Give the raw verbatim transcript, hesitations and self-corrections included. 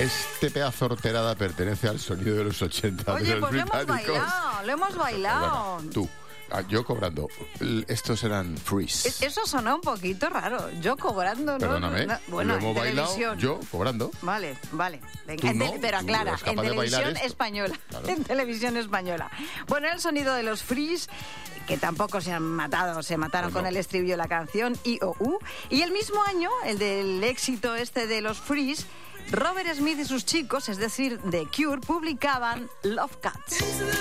Este pedazo de horterada pertenece al sonido de los ochenta. Oye, de los pues lo hemos británicos. bailado, lo hemos bailado. Perdona, tú, ah, yo cobrando. L- Estos eran freeze. E- Eso sonó un poquito raro. Yo cobrando, ¿no? Perdóname, No, bueno, lo hemos en bailado televisión. yo cobrando. Vale, vale. Venga, Tú en no, tele- pero tú aclara, eres en capaz de bailar televisión esto. española. Claro. En televisión española. Bueno, el sonido de los Freeze, que tampoco se han matado, se mataron Pues no. con el estribillo de la canción I O U. Y el mismo año, el del éxito este de los Freeze, Robert Smith y sus chicos, es decir, The Cure, publicaban Love Cats.